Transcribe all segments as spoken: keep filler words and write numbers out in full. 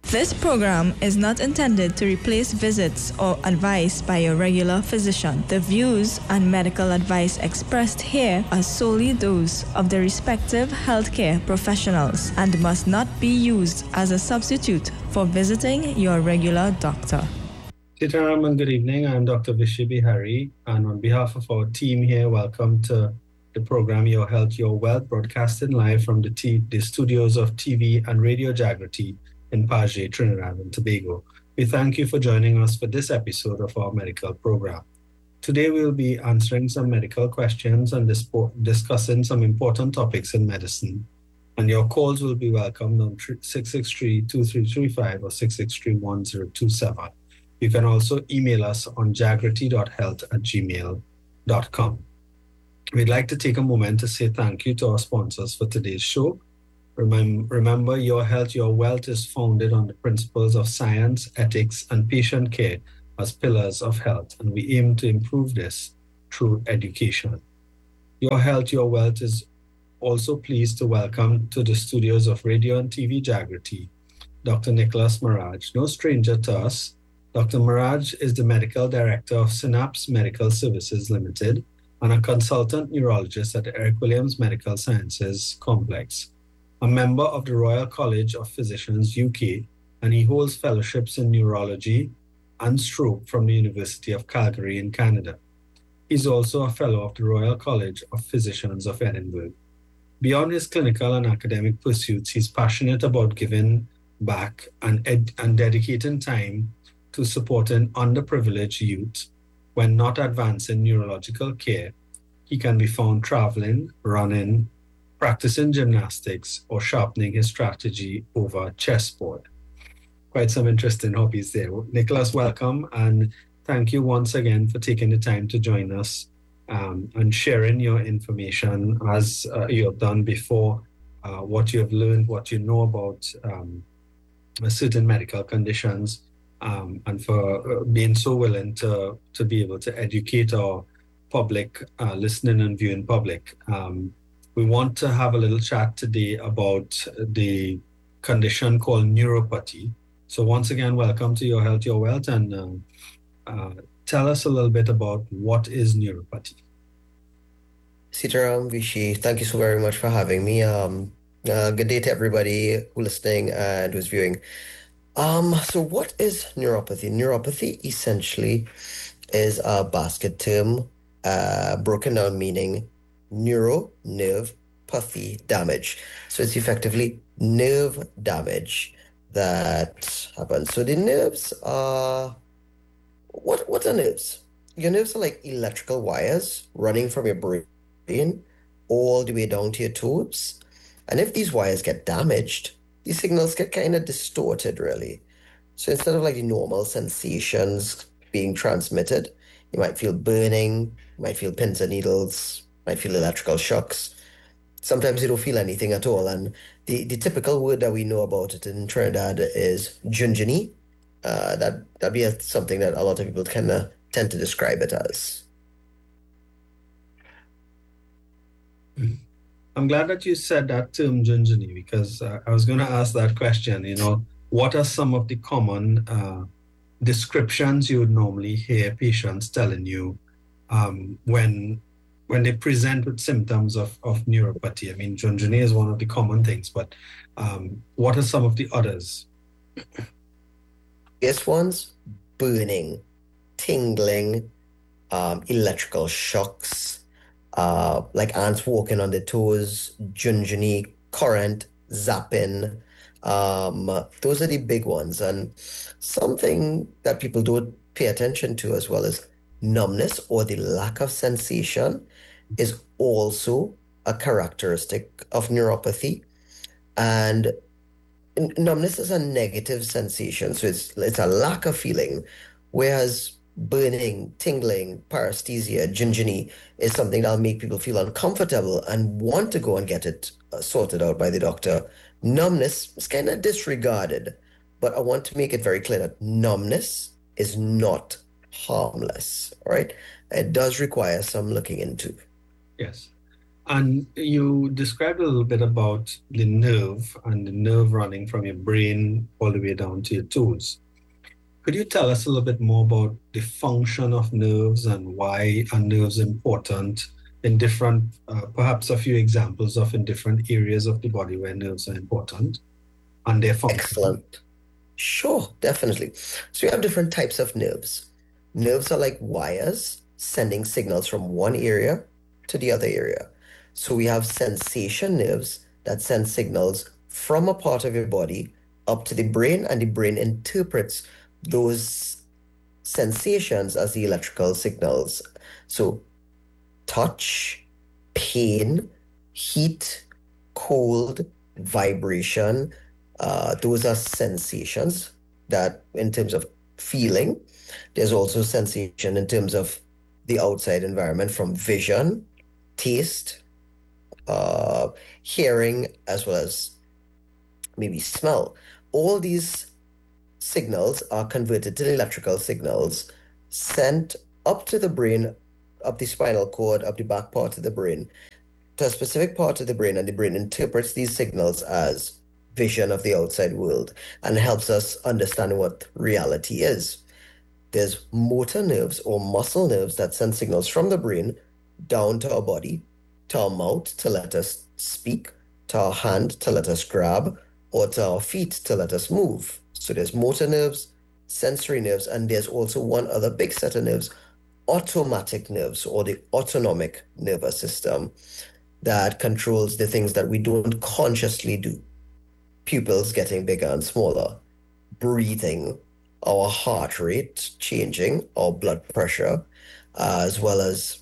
This program is not intended to replace visits or advice by your regular physician. The views and medical advice expressed here are solely those of the respective healthcare professionals and must not be used as a substitute for visiting your regular doctor. Sitaram and good evening. I'm Doctor Vishy Bihari, and on behalf of our team here, welcome to the program Your Health, Your Wealth, broadcasting live from the, t- the studios of T V and Radio Jagrati in Paje, Trinidad and Tobago. We thank you for joining us for this episode of our medical program. Today we'll be answering some medical questions and dispo- discussing some important topics in medicine. And your calls will be welcomed on six six three, two three three five or six six three, one zero two seven. You can also email us on jagrati dot health at gmail dot com. We'd like to take a moment to say thank you to our sponsors for today's show. Remem- remember, Your Health, Your Wealth is founded on the principles of science, ethics, and patient care as pillars of health, and we aim to improve this through education. Your Health, Your Wealth is also pleased to welcome to the studios of Radio and T V Jagrati, Doctor Nicholas Maraj, no stranger to us. Doctor Maraj is the Medical Director of Synapse Medical Services Limited and a consultant neurologist at the Eric Williams Medical Sciences Complex, a member of the Royal College of Physicians U K, and he holds fellowships in neurology and stroke from the University of Calgary in Canada. He's also a fellow of the Royal College of Physicians of Edinburgh. Beyond his clinical and academic pursuits, he's passionate about giving back and, ed- and dedicating time to supporting underprivileged youth. When not advancing neurological care, he can be found traveling, running, practicing gymnastics, or sharpening his strategy over chessboard. Quite some interesting hobbies there. Nicholas, welcome, and thank you once again for taking the time to join us um, and sharing your information as uh, you have done before, uh, what you have learned, what you know about um, certain medical conditions. Um, and for being so willing to, to be able to educate our public, uh, listening and viewing public. Um, we want to have a little chat today about the condition called neuropathy. So once again, welcome to Your Health, Your Wealth, and uh, uh, tell us a little bit about what is neuropathy. Sitaram, Vishy, thank you so very much for having me. Um, uh, good day to everybody who's listening and who's viewing. Um, so what is neuropathy? Neuropathy essentially is a basket term, uh, broken down meaning neuro, nerve, pathy, damage. So it's effectively nerve damage that happens. So the nerves are, what, what are nerves? Your nerves are like electrical wires running from your brain all the way down to your toes. And if these wires get damaged, these signals get kind of distorted, really. So instead of like the normal sensations being transmitted, you might feel burning, you might feel pins and needles, might feel electrical shocks. Sometimes you don't feel anything at all. And the, the typical word that we know about it in Trinidad is junjini. Uh, that, that'd be a, something that a lot of people kind of tend to describe it as. I'm glad that you said that term, junjini, because uh, I was going to ask that question. You know, what are some of the common uh, descriptions you would normally hear patients telling you um, when when they present with symptoms of, of neuropathy? I mean, junjini is one of the common things, but um, what are some of the others? Biggest ones, burning, tingling, um, electrical shocks, uh, like ants walking on their toes, junjini, current, zapping. Um, those are the big ones. And something that people don't pay attention to as well as numbness or the lack of sensation is also a characteristic of neuropathy. And n- numbness is a negative sensation, so it's it's a lack of feeling, whereas burning, tingling, paresthesia, ginginy is something that'll make people feel uncomfortable and want to go and get it uh, sorted out by the doctor. Numbness is kind of disregarded, but I want to make it very clear that numbness is not harmless, all right? It does require some looking into. Yes. And you described a little bit about the nerve and the nerve running from your brain all the way down to your toes. Could you tell us a little bit more about the function of nerves and why are nerves important in different, uh, perhaps a few examples of in different areas of the body where nerves are important and their function? Excellent. Sure, definitely. So you have different types of nerves. Nerves are like wires sending signals from one area to the other area. So we have sensation nerves that send signals from a part of your body up to the brain, and the brain interprets those sensations as the electrical signals. So touch, pain, heat, cold, vibration, uh, those are sensations that in terms of feeling. There's also sensation in terms of the outside environment from vision, taste, uh, hearing, as well as maybe smell. All these signals are converted to electrical signals sent up to the brain, up the spinal cord, up the back part of the brain, to a specific part of the brain, and the brain interprets these signals as vision of the outside world and helps us understand what reality is. There's motor nerves or muscle nerves that send signals from the brain down to our body, to our mouth to let us speak, to our hand to let us grab, or to our feet to let us move. So there's motor nerves, sensory nerves, and there's also one other big set of nerves, automatic nerves, or the autonomic nervous system, that controls the things that we don't consciously do. Pupils getting bigger and smaller, breathing, our heart rate changing, our blood pressure, uh, as well as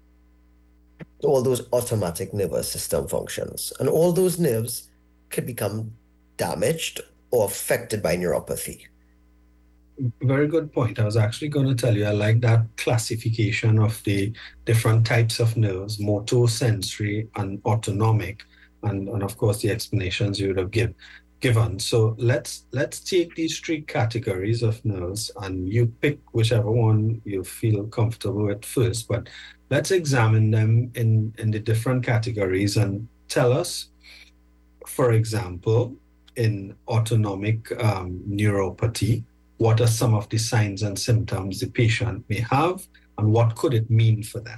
all those automatic nervous system functions. And all those nerves could become damaged or affected by neuropathy. Very good point. I was actually going to tell you, I like that classification of the different types of nerves, motor, sensory, and autonomic, and, and of course the explanations you would have give, given. So let's let's take these three categories of nerves, and you pick whichever one you feel comfortable with first, but let's examine them in, in the different categories and tell us, for example, in autonomic um, neuropathy, what are some of the signs and symptoms the patient may have, and what could it mean for them?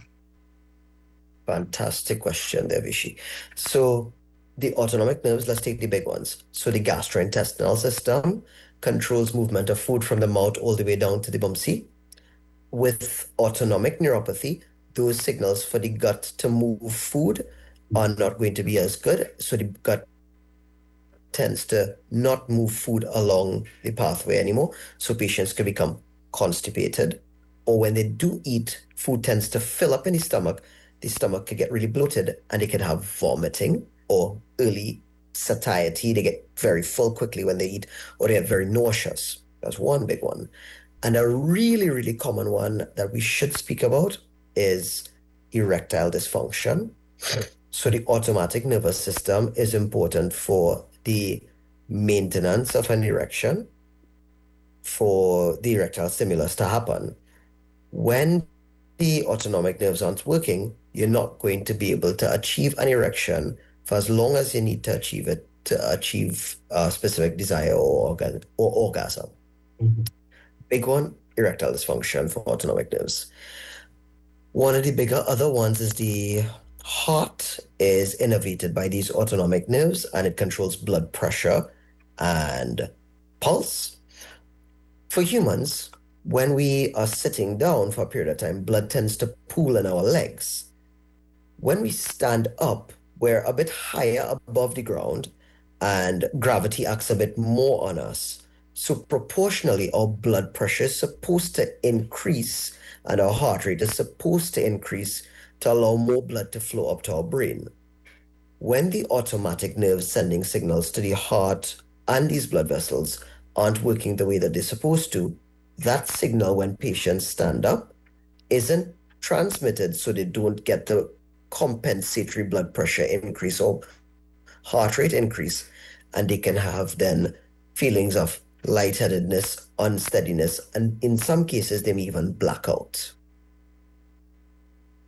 Fantastic question there, Vishy. So the autonomic nerves, let's take the big ones. So the gastrointestinal system controls movement of food from the mouth all the way down to the bumsy. With autonomic neuropathy, those signals for the gut to move food are not going to be as good. So the gut tends to not move food along the pathway anymore. So patients can become constipated, or when they do eat, food tends to fill up in the stomach. The stomach could get really bloated and they could have vomiting or early satiety. They get very full quickly when they eat, or they get very nauseous. That's one big one. And a really, really common one that we should speak about is erectile dysfunction. So the automatic nervous system is important for the maintenance of an erection, for the erectile stimulus to happen. When the autonomic nerves aren't working, you're not going to be able to achieve an erection for as long as you need to achieve it to achieve a specific desire or, organ or orgasm. Mm-hmm. Big one, erectile dysfunction for autonomic nerves. One of the bigger other ones is the heart is innervated by these autonomic nerves, and it controls blood pressure and pulse. For humans, when we are sitting down for a period of time, blood tends to pool in our legs. When we stand up, we're a bit higher above the ground, and gravity acts a bit more on us. So proportionally, our blood pressure is supposed to increase, and our heart rate is supposed to increase to allow more blood to flow up to our brain. When the automatic nerves sending signals to the heart and these blood vessels aren't working the way that they're supposed to, that signal when patients stand up isn't transmitted, so they don't get the compensatory blood pressure increase or heart rate increase, and they can have then feelings of lightheadedness, unsteadiness, and in some cases they may even black out.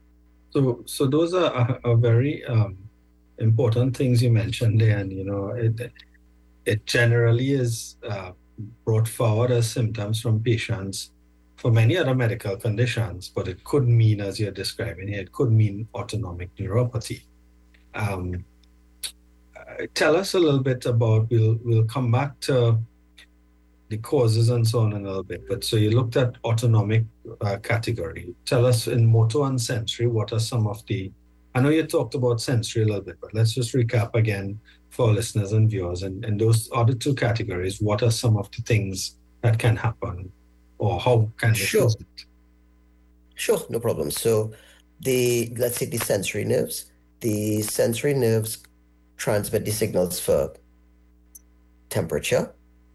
So, so those are, are, are very um, important things you mentioned there, and you know, it it generally is uh, brought forward as symptoms from patients for many other medical conditions, but it could mean, as you're describing here, it could mean autonomic neuropathy. Um, uh, Tell us a little bit about. We'll we'll come back to the causes and so on in a little bit. But so you looked at autonomic uh, category. Tell us in motor and sensory, what are some of the, I know you talked about sensory a little bit, but let's just recap again for our listeners and viewers. And, and those other two categories, what are some of the things that can happen or how can they Sure, cause it? sure, no problem. So the let's say the sensory nerves. The sensory nerves transmit the signals for temperature,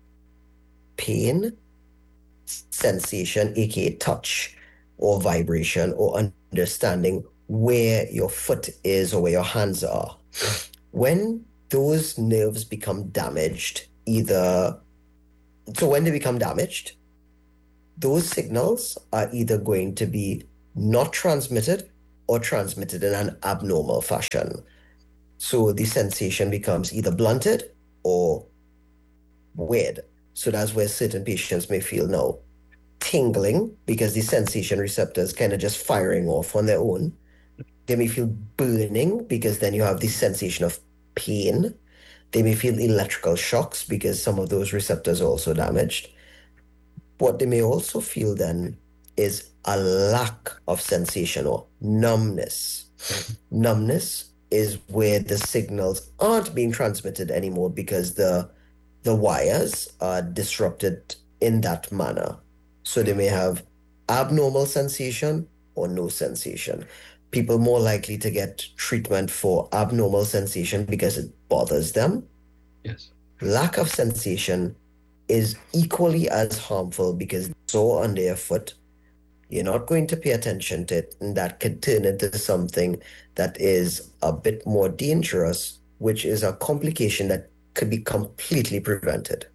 pain, sensation, aka touch, or vibration, or understanding where your foot is or where your hands are. When those nerves become damaged, either so when they become damaged, those signals are either going to be not transmitted or transmitted in an abnormal fashion. So the sensation becomes either blunted or weird. So that's where certain patients may feel now tingling because the sensation receptors kind of just firing off on their own. They may feel burning because then you have the sensation of pain. They may feel electrical shocks because some of those receptors are also damaged. What they may also feel then is a lack of sensation or numbness. Numbness is where the signals aren't being transmitted anymore because the the wires are disrupted in that manner. So they may have abnormal sensation or no sensation. People more likely to get treatment for abnormal sensation because it bothers them. Yes. Lack of sensation is equally as harmful because it's sore under your foot. You're not going to pay attention to it, and that could turn into something that is a bit more dangerous, which is a complication that could be completely prevented.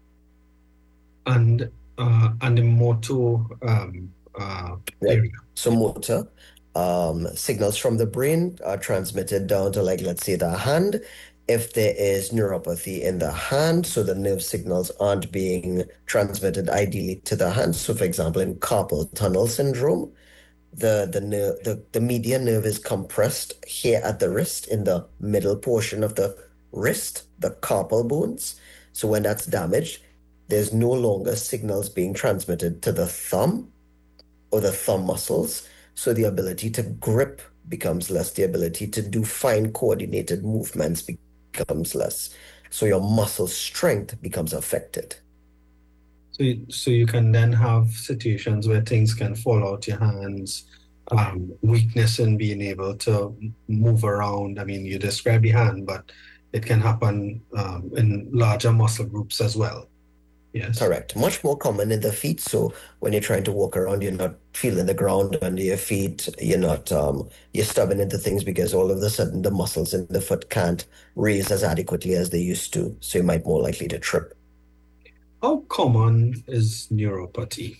And uh, and the motor um, uh, Right. area. So motor um, signals from the brain are transmitted down to, like, let's say the hand. If there is neuropathy in the hand, so the nerve signals aren't being transmitted ideally to the hand. So, for example, in carpal tunnel syndrome, the the nerve the, the median nerve is compressed here at the wrist in the middle portion of the wrist, the carpal bones. So when that's damaged, there's no longer signals being transmitted to the thumb or the thumb muscles. So the ability to grip becomes less, the ability to do fine coordinated movements becomes less. So your muscle strength becomes affected. So you, so you can then have situations where things can fall out your hands, um, weakness in being able to move around. I mean, you describe the hand, but it can happen um, in larger muscle groups as well. Yes. Correct. Much more common in the feet. So when you're trying to walk around, you're not feeling the ground under your feet. You're not, um, you're stubbing into things because all of a sudden the muscles in the foot can't raise as adequately as they used to. So you might more likely to trip. How common is neuropathy?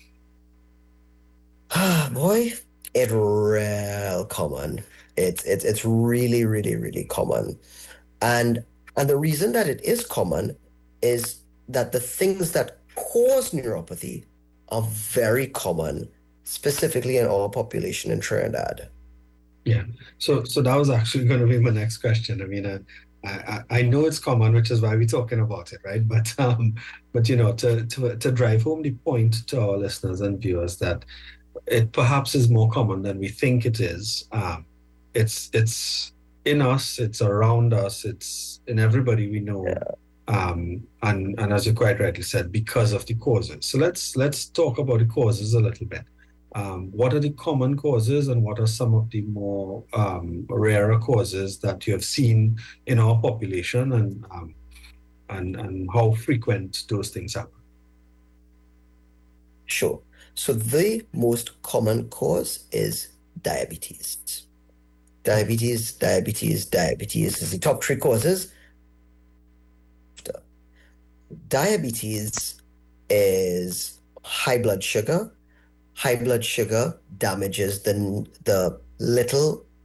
Ah, boy, it's real common. It's it's it's really, really, really common. And and the reason that it is common is that the things that cause neuropathy are very common, specifically in our population in Trinidad. Yeah. So so that was actually going to be my next question. I mean, uh, I, I I know it's common, which is why we're talking about it, right? But um, but you know, to to to drive home the point to our listeners and viewers that it perhaps is more common than we think it is. Um, it's it's in us, it's around us, it's in everybody we know. Um, and and as you quite rightly said, because of the causes. So let's let's talk about the causes a little bit. Um, what are the common causes and what are some of the more um, rarer causes that you have seen in our population and um, and and how frequent those things happen? Sure. So the most common cause is diabetes. Diabetes, diabetes, diabetes is the top three causes. Diabetes is high blood sugar. High blood sugar damages the, the little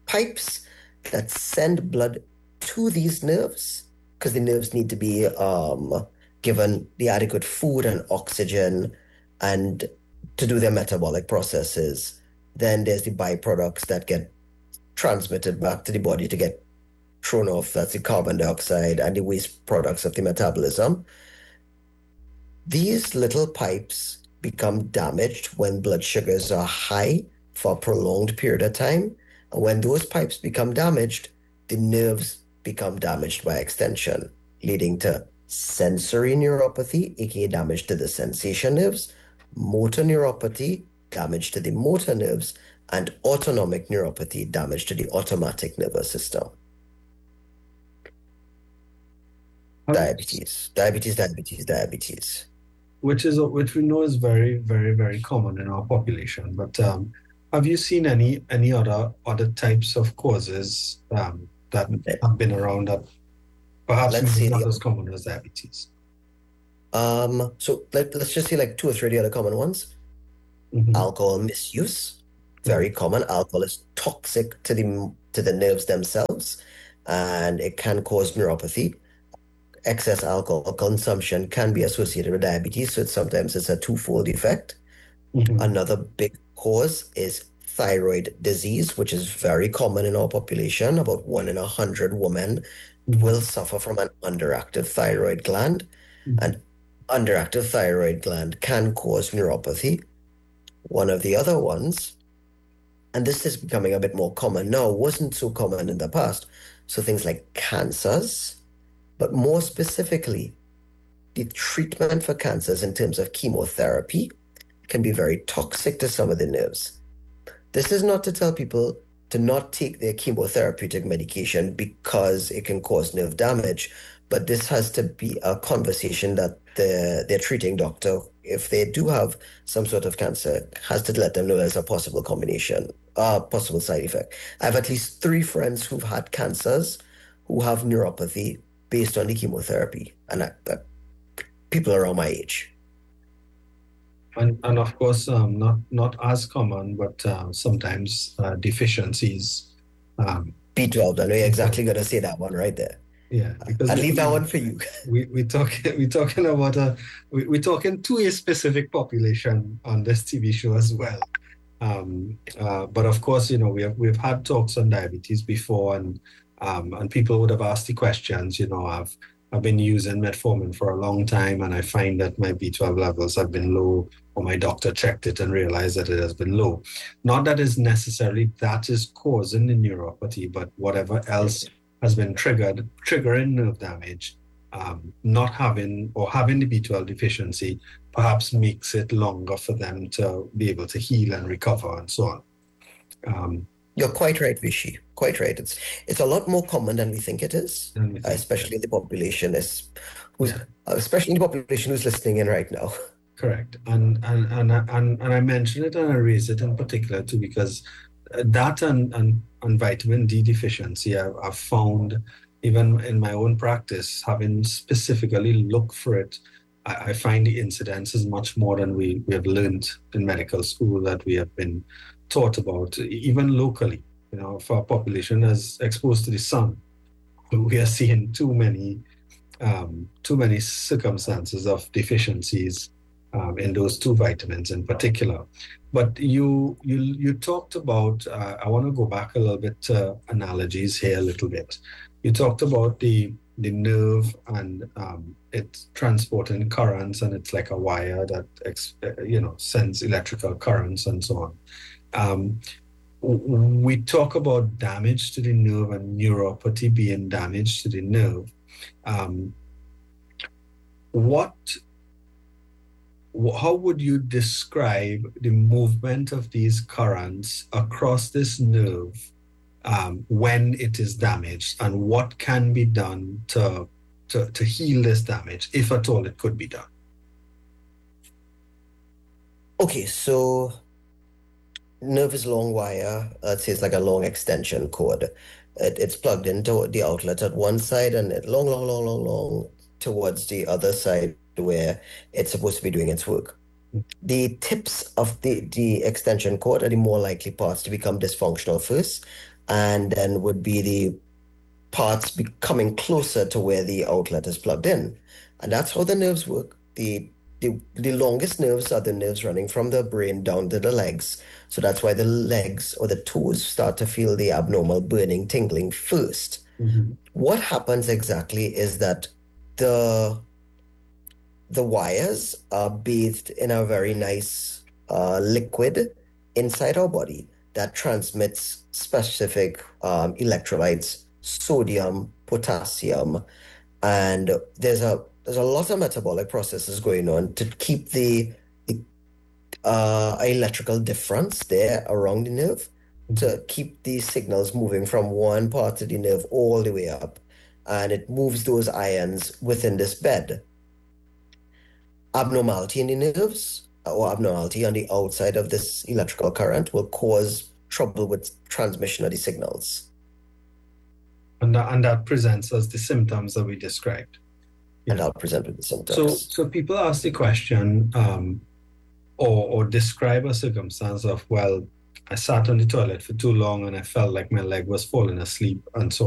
pipes that send blood to these nerves, because the nerves need to be um, given the adequate food and oxygen and to do their metabolic processes. Then there's the byproducts that get transmitted back to the body to get thrown off. That's the carbon dioxide and the waste products of the metabolism. These little pipes become damaged when blood sugars are high for a prolonged period of time. And when those pipes become damaged, the nerves become damaged by extension, leading to sensory neuropathy, aka damage to the sensation nerves, motor neuropathy, damage to the motor nerves, and autonomic neuropathy, damage to the automatic nervous system. Diabetes, diabetes, diabetes, diabetes. Which is which we know is very, very, very common in our population. But um, have you seen any any other other types of causes um, that have been around that perhaps Let's see not the- as common as diabetes? Um, so let, let's just say like two or three of the other common ones. Mhm. Alcohol misuse, very common. Alcohol is toxic to the to the nerves themselves, and it can cause neuropathy. Excess alcohol consumption can be associated with diabetes, so it's, sometimes it's a twofold effect. Mhm. Another big cause is thyroid disease, which is very common in our population. About one in a hundred women will suffer from an underactive thyroid gland, Mhm. and underactive thyroid gland can cause neuropathy. One of the other ones, and this is becoming a bit more common now, wasn't so common in the past. So things like cancers, but more specifically, the treatment for cancers in terms of chemotherapy can be very toxic to some of the nerves. This is not to tell people to not take their chemotherapeutic medication because it can cause nerve damage, but this has to be a conversation that the, their treating doctor, if they do have some sort of cancer, has to let them know there's a possible combination, a uh, possible side effect. I have at least three friends who've had cancers who have neuropathy based on the chemotherapy, and I, I, people around my age. And, and of course, um, not not as common, but uh, sometimes uh, deficiencies. Um, B twelve, I know you're exactly going to say that one right there. yeah, because I'll we, leave that one for you. we we talking we talking about a we we're talking to a specific population on this T V show as well. Um, uh, but of course, you know, we have we've had talks on diabetes before, and um, and people would have asked the questions. You know, I've I've been using metformin for a long time, and I find that my B twelve levels have been low, or my doctor checked it and realized that it has been low. Not that is necessarily that is causing the neuropathy, but whatever else has been triggered, triggering nerve damage, um, not having or having the B twelve deficiency perhaps makes it longer for them to be able to heal and recover and so on. Um, You're quite right, Vishy. Quite right. It's it's a lot more common than we think it is, than we think, especially in the population is who's Yeah. especially in the population who's listening in right now. Correct. And and and and and I mention it and I raise it in particular too because that and and, and vitamin D deficiency I've, I've found even in my own practice, having specifically looked for it, I, I find the incidence is much more than we, we have learned in medical school, that we have been taught about, even locally. You know, if our population is exposed to the sun, we are seeing too many um, too many circumstances of deficiencies um, in those two vitamins in particular. But you you you talked about, uh, I want to go back a little bit to analogies here a little bit. You talked about the the nerve and um, it's transporting currents, and it's like a wire that ex, you know sends electrical currents and so on. Um, we talk about damage to the nerve and neuropathy being damage to the nerve. Um, what, how would you describe the movement of these currents across this nerve um, when it is damaged, and what can be done to, to, to heal this damage, if at all it could be done? Okay, so nerve is long wire. Let's say it's like a long extension cord. It, it's plugged into the outlet at one side, and it long, long, long, long, long towards the other side where it's supposed to be doing its work. The tips of the, the extension cord are the more likely parts to become dysfunctional first, and then would be the parts becoming closer to where the outlet is plugged in. And that's how the nerves work. The, the the longest nerves are the nerves running from the brain down to the legs. So that's why the legs or the toes start to feel the abnormal burning, tingling first. Mhm. What happens exactly is that the the wires are bathed in a very nice uh, liquid inside our body that transmits specific um, electrolytes, sodium, potassium, and there's a there's a lot of metabolic processes going on to keep the, the uh, electrical difference there around the nerve to keep these signals moving from one part of the nerve all the way up, and it moves those ions within this bed. Abnormality in the nerves or abnormality on the outside of this electrical current will cause trouble with transmission of the signals. And that, and that presents us the symptoms that we described. And I'll present with the So, symptoms. so people ask the question, um, or or describe a circumstance of, well, I sat on the toilet for too long and I felt like my leg was falling asleep and so